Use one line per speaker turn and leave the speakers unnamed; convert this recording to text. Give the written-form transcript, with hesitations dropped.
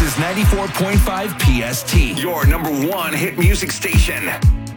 is 94.5 PST, your number one hit music station.